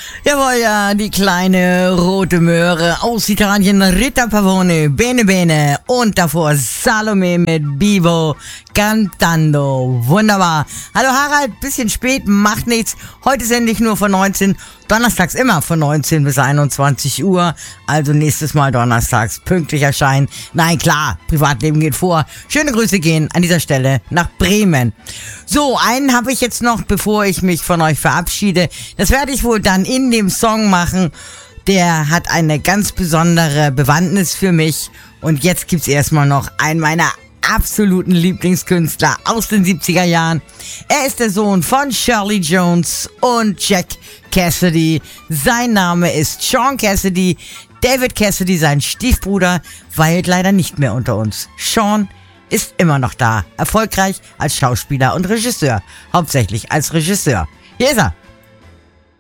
Jawohl, ja, die kleine rote Möhre aus Italien, Rita Pavone, Bene Bene und davor Salome mit Bivo cantando. Wunderbar. Hallo Harald, bisschen spät, macht nichts. Heute sende ich nur von 19, donnerstags immer von 19 bis 21 Uhr. Also nächstes Mal donnerstags pünktlich erscheinen. Nein, klar, Privatleben geht vor. Schöne Grüße gehen an dieser Stelle nach Bremen. So, einen habe ich jetzt noch, bevor ich mich von euch verabschiede. Das werde ich wohl dann in dem Song machen. Der hat eine ganz besondere Bewandtnis für mich. Und jetzt gibt's erstmal noch einen meiner absoluten Lieblingskünstler aus den 70er Jahren. Er ist der Sohn von Shirley Jones und Jack Cassidy. Sein Name ist Sean Cassidy. David Cassidy, sein Stiefbruder, weilt leider nicht mehr unter uns. Sean ist immer noch da. Erfolgreich als Schauspieler und Regisseur. Hauptsächlich als Regisseur. Hier ist er.